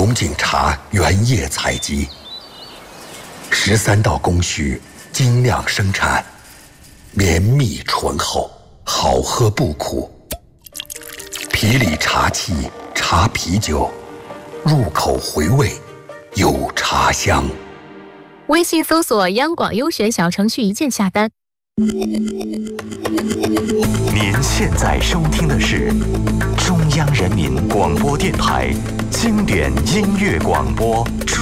龙井茶原叶采集，13道工序精酿生产，绵密醇厚，好喝不苦。皮里茶气，茶啤酒，入口回味，有茶香。 微信搜索央广优选小程序，一键下单。 您现在收听的是中央人民广播电台经典音乐广播。